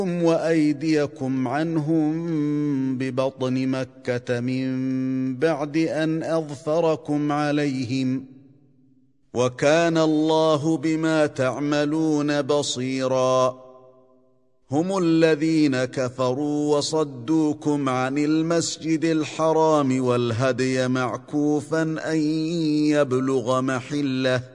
وأيديكم عنهم ببطن مكة من بعد أن أظفركم عليهم وكان الله بما تعملون بصيرا هم الذين كفروا وصدوكم عن المسجد الحرام والهدي معكوفا أن يبلغ محله